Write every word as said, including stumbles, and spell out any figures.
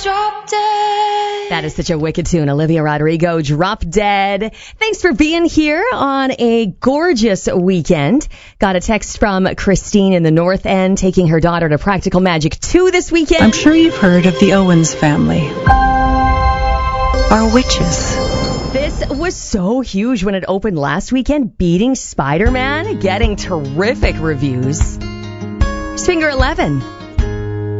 Drop Dead. That is such a wicked tune. Olivia Rodrigo, Drop Dead. Thanks for being here on a gorgeous weekend. Got a text from Christine in the North End taking her daughter to Practical Magic two this weekend. I'm sure you've heard of the Owens family. Are witches. This was so huge when it opened last weekend, beating Spider-Man, getting terrific reviews. Here's Finger eleven.